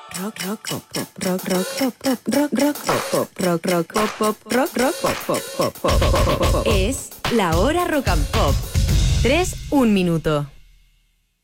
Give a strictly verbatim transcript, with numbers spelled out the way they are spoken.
Rock, rock, pop, pop, rock, rock, pop, pop, rock, rock, pop, pop, rock, rock, pop, pop, rock, rock, pop, pop, pop, pop, pop, pop, pop. Es la hora rock and pop. Tres, un minuto.